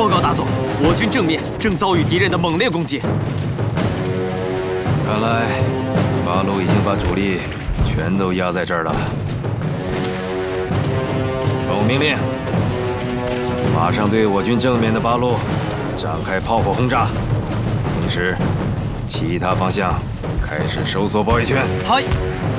报告大总，我军正面正遭遇敌人的猛烈攻击。 看来八路已经把主力全都压在这儿了。传我命令，马上对我军正面的八路展开炮火轰炸，同时其他方向开始收缩包围圈。 嗨。